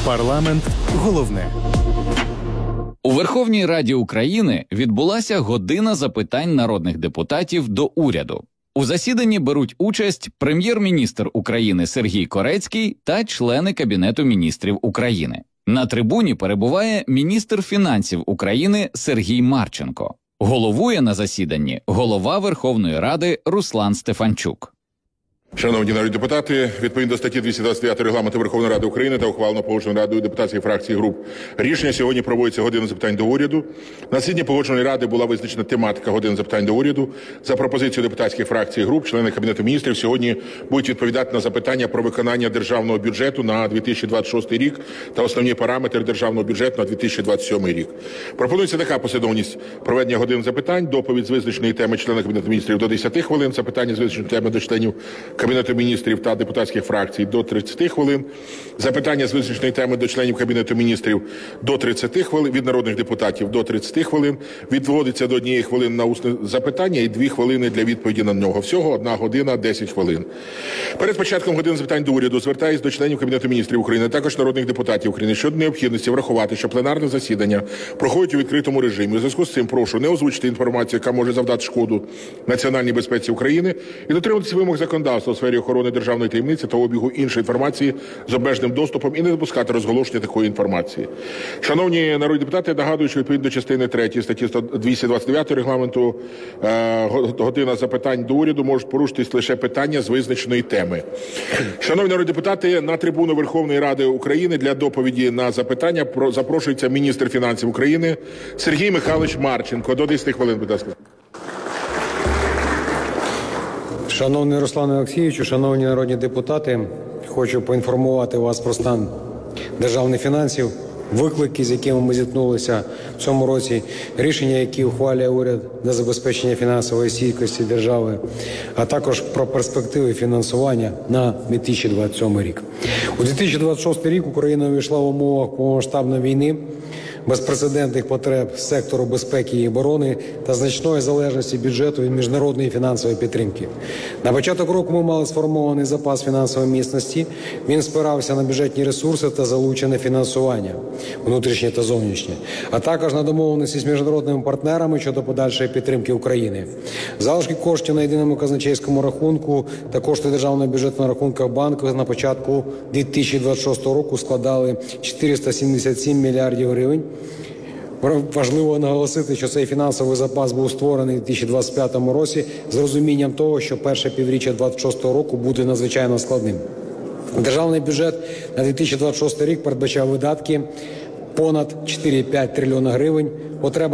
Парламент – головне. У Верховній Раді України відбулася година запитань народних депутатів до уряду. У засіданні беруть участь прем'єр-міністр України Сергій Корецький та члени Кабінету міністрів України. На трибуні перебуває міністр фінансів України Сергій Марченко. Головує на засіданні голова Верховної Ради Руслан Стефанчук. Шановні народні депутати, відповідно до статті 229 Регламенту Верховної Ради України та ухвалено Погоджувальною радою депутатських фракцій і груп рішення, сьогодні проводиться година запитань до уряду. На засіданні Погоджувальної ради була визначена тематика години запитань до уряду. За пропозицією депутатських фракцій і груп, члени Кабінету міністрів сьогодні будуть відповідати на запитання про виконання державного бюджету на 2026 рік та основні параметри державного бюджету на 2027 рік. Пропонується така послідовність проведення годин запитань: доповідь з визначеної теми члена Кабінету міністрів до 10 хвилин, запитання з визначеної теми до членів Кабінету міністрів та депутатських фракцій до 30 хвилин, запитання з визначеної теми до членів Кабінету міністрів до 30 хвилин, від народних депутатів до 30 хвилин, відводиться до 1 хвилини на усне запитання і 2 хвилини для відповіді на нього. Всього 1 година 10 хвилин. Перед початком години запитань до уряду звертаюсь до членів Кабінету міністрів України, також народних депутатів України щодо необхідності врахувати, що пленарне засідання проходить у відкритому режимі. У зв'язку з цим прошу не озвучити інформацію, яка може завдати шкоду національній безпеці України, і дотримуватися вимог законодавства у сфері охорони державної таємниці та обігу іншої інформації з обмеженим доступом і не допускати розголошення такої інформації. Шановні народні депутати, нагадую, що відповідно до частини 3 статті 229 Регламенту година запитань до уряду можуть порушитись лише питання з визначеної теми. Шановні народні депутати, на трибуну Верховної Ради України для доповіді на запитання запрошується міністр фінансів України Сергій Михайлович Марченко. До 10 хвилин, будь ласка. Шановний Руслане Олексійовичу, шановні народні депутати, хочу поінформувати вас про стан державних фінансів, виклики, з якими ми зіткнулися в цьому році, рішення, які ухвалює уряд для забезпечення фінансової стійкості держави, а також про перспективи фінансування на 2027 рік. У 2026 рік Україна увійшла в умовах повномасштабної війни, безпрецедентних потреб сектору безпеки і оборони та значної залежності бюджету від міжнародної фінансової підтримки. На початок року ми мали сформований запас фінансової міцності. Він спирався на бюджетні ресурси та залучене фінансування, внутрішнє та зовнішнє, а також на домовленості з міжнародними партнерами щодо подальшої підтримки України. Залишки коштів на єдиному казначейському рахунку та кошти державного бюджету на рахунках банку на початку 2026 року складали 477 мільярдів гривень. Важливо наголосити, що цей фінансовий запас був створений у 2025 році з розумінням того, що перше півріччя 2026 року буде надзвичайно складним. Державний бюджет на 2026 рік передбачав видатки понад 4,5 трильйона гривень. Потреба